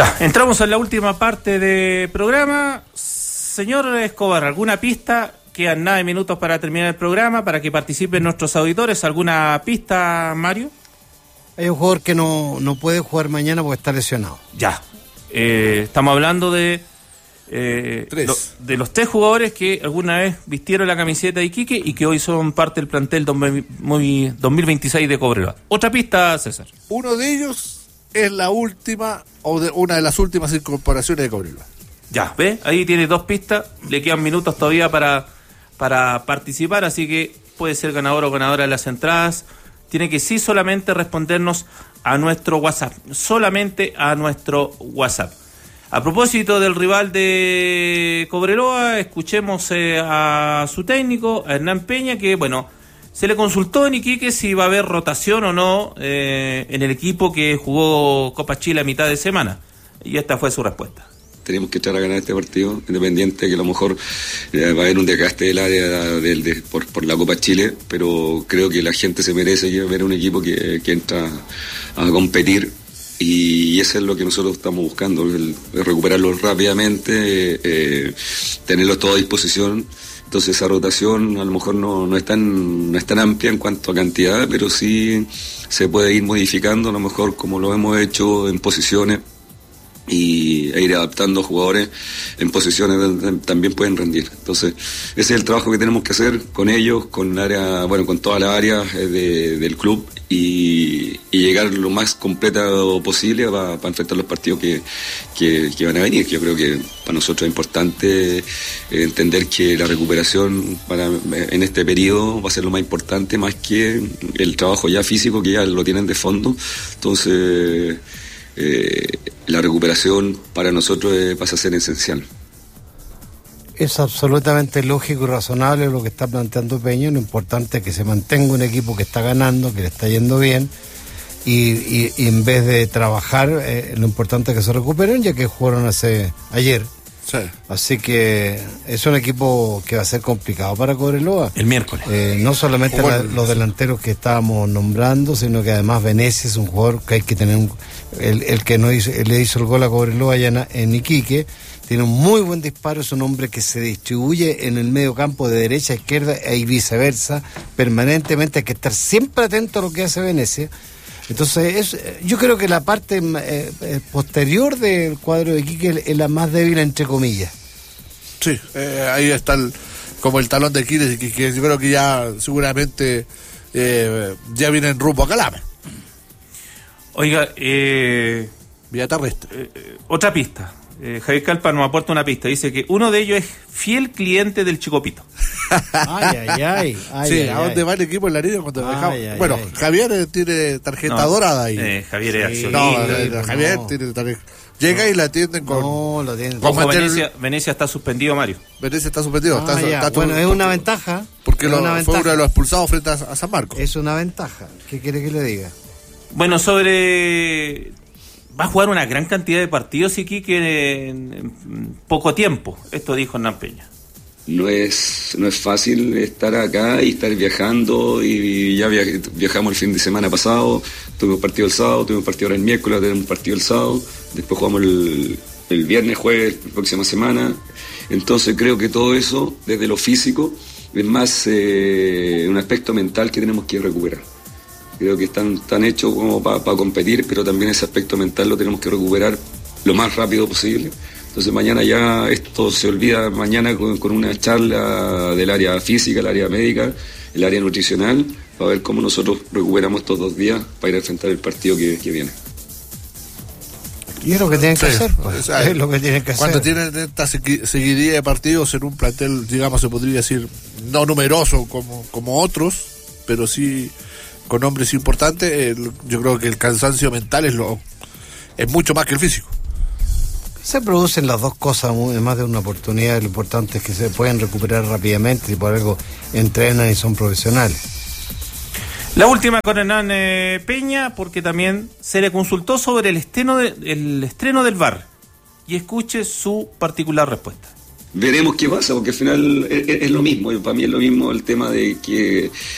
Ya, entramos en la última parte del programa. Señor Escobar, ¿alguna pista? Quedan nada de minutos para terminar el programa, para que participen nuestros auditores. ¿Alguna pista, Mario? Hay un jugador que no puede jugar mañana porque está lesionado. Ya. Estamos hablando de los 3 jugadores que alguna vez vistieron la camiseta de Iquique y que hoy son parte del plantel 2026 de Cobreloa. Otra pista, César. Uno de ellos es la última, una de las últimas incorporaciones de Cobreloa. Ya, ¿ve? Ahí tiene 2 pistas. Le quedan minutos todavía para participar, así que puede ser ganador o ganadora de las entradas. Tiene que solamente respondernos a nuestro WhatsApp. Solamente a nuestro WhatsApp. A propósito del rival de Cobreloa, escuchemos a su técnico, a Hernán Peña, que, bueno, se le consultó en Iquique si va a haber rotación o no en el equipo que jugó Copa Chile a mitad de semana. Y esta fue su respuesta. Tenemos que echar a ganar este partido, independiente que a lo mejor va a haber un desgaste del área por la Copa Chile, pero creo que la gente se merece ver un equipo que entra a competir, y eso es lo que nosotros estamos buscando, el recuperarlos rápidamente, tenerlos todo a disposición. Entonces esa rotación a lo mejor no es tan amplia en cuanto a cantidad, pero sí se puede ir modificando, a lo mejor como lo hemos hecho en posiciones, y ir adaptando jugadores en posiciones donde también pueden rendir. Entonces ese es el trabajo que tenemos que hacer con ellos, con toda la área del club, y llegar lo más completa posible para enfrentar los partidos que van a venir. Yo creo que para nosotros es importante entender que la recuperación en este periodo va a ser lo más importante, más que el trabajo ya físico, que ya lo tienen de fondo. Entonces la recuperación para nosotros pasa a ser esencial. Es absolutamente lógico y razonable lo que está planteando Peña. Lo importante es que se mantenga un equipo que está ganando, que le está yendo bien, y en vez de trabajar, lo importante es que se recuperen, ya que jugaron ayer. Sí. Así que es un equipo que va a ser complicado para Cobreloa. El miércoles. No solamente los delanteros que estábamos nombrando, sino que además Venecia es un jugador que hay que tener, el que le hizo el gol a Cobreloa allá en Iquique. Tiene un muy buen disparo, es un hombre que se distribuye en el medio campo de derecha a izquierda y viceversa, permanentemente. Hay que estar siempre atento a lo que hace Venecia. Entonces yo creo que la parte posterior del cuadro de Iquique es la más débil, entre comillas. Sí, ahí está como el talón de Aquiles, que yo creo que ya seguramente ya viene en rumbo a Calama. Oiga, vía terrestre. Otra pista. Javier Calpa nos aporta una pista. Dice que uno de ellos es fiel cliente del Chicopito. Ay. Sí, ¿a dónde va el equipo en la liga cuando dejamos? Bueno, Javier tiene tarjeta dorada ahí. Javier es accionista. Javier tiene tarjeta. Llega y la atienden con... No, la atienden. Ojo, Venecia está suspendido, Mario. Venecia está suspendido. Bueno, es una ventaja. Porque fue uno de los expulsados frente a San Marcos. Es una ventaja. ¿Qué quiere que le diga? Bueno, va a jugar una gran cantidad de partidos Iquique en poco tiempo. Esto dijo Hernán Peña. No es fácil estar acá y estar viajando, y ya viajamos el fin de semana pasado, tuvimos partido el sábado, tuvimos partido ahora el miércoles, tenemos partido el sábado, después jugamos el viernes, jueves, la próxima semana. Entonces creo que todo eso, desde lo físico, es más un aspecto mental que tenemos que recuperar. Creo que están hechos como para competir, pero también ese aspecto mental lo tenemos que recuperar lo más rápido posible. Entonces mañana ya esto se olvida, mañana con una charla del área física, el área médica, el área nutricional, para ver cómo nosotros recuperamos estos 2 días para ir a enfrentar el partido que viene. Y es lo que tienen que hacer, pues. Es lo que tienen que cuando hacer. Cuando tienen esta seguidilla de partidos en un plantel, digamos, se podría decir, no numeroso como otros, pero sí con nombres importantes, yo creo que el cansancio mental es mucho más que el físico. Se producen las dos cosas, además de una oportunidad. Lo importante es que se pueden recuperar rápidamente y por algo entrenan y son profesionales. La última con Hernán Peña, porque también se le consultó sobre el estreno del VAR, y escuche su particular respuesta. Veremos qué pasa, porque al final es lo mismo. Para mí es lo mismo el tema de que